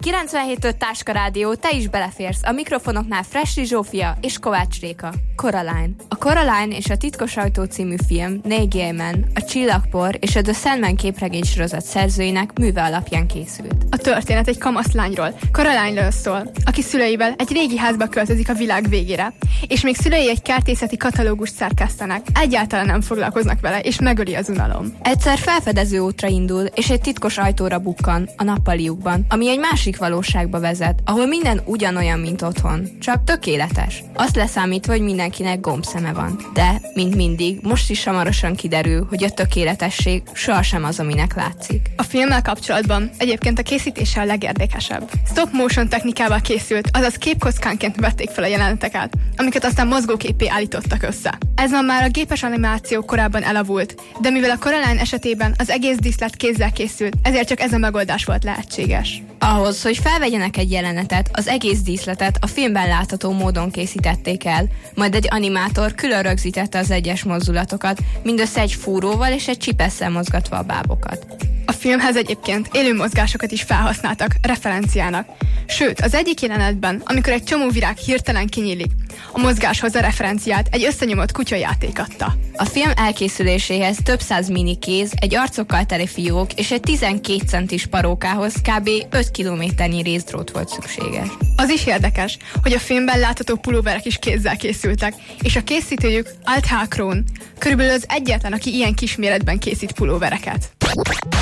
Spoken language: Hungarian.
97.5 Táska Rádió, te is beleférsz. A mikrofonoknál Fressy Zsófia és Kovács Réka. Coraline. A Coraline és a Titkos ajtó című film Neil Gaiman, a Csillagpor és a The Sandman képregénysorozat szerzőinek műve alapján készült. A történet egy kamaszlányról, Coraline-ről szól, aki szüleivel egy régi házba költözik a világ végére, és még szülei egy kertészeti katalógust szerkesztenek. Egyáltalán nem foglalkoznak vele, és megöli az unalom. Egyszer felfedező útra indul, és egy titkos ajtóra bukkan, a nappaliukban, ami egy másik valóságba vezet, ahol minden ugyanolyan, mint otthon, csak tökéletes. Azt leszámítva, hogy mindenkinek gombszeme van. De, mint mindig, most is hamarosan kiderül, hogy a tökéletesség sohasem az, aminek látszik. A filmmel kapcsolatban egyébként a készítése a legérdekesebb. Stop motion technikával készült, azaz képkockánként vették fel a jeleneteket, amiket aztán mozgóképpé állítottak össze. Ez ma már a gépes animáció korábban elavult, de mivel a Coraline esetében az egész díszlet kézzel készült, ezért csak ez a megoldás volt lehetséges. Ahhoz, hogy felvegyenek egy jelenetet, az egész díszletet a filmben látható módon készítették el, majd egy animátor külön rögzítette az egyes mozdulatokat, mindössze egy fúróval és egy csipesszel mozgatva a bábokat. A filmhez egyébként élő mozgásokat is felhasználtak referenciának. Sőt, az egyik jelenetben, amikor egy csomó virág hirtelen kinyílik, a mozgáshoz a referenciát egy összenyomott kutyajáték adta. A film elkészüléséhez több száz minikéz, egy arcokkal teli fiók és egy 12 centis parókához kb. 5 kilométernyi részdrót volt szükséges. Az is érdekes, hogy a filmben látható pulóverek is kézzel készültek, és a készítőjük Alt H. Krohn körülbelül az egyetlen, aki ilyen kisméretben készít pulóvereket.